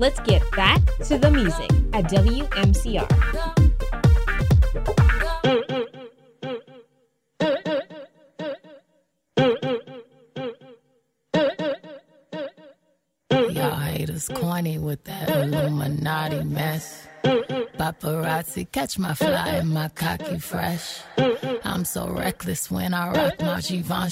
Let's get back to the music at WMCR. Y'all haters corny with that Illuminati mess. Paparazzi catch my fly and my cocky fresh. I'm so reckless when I rock my Givenchy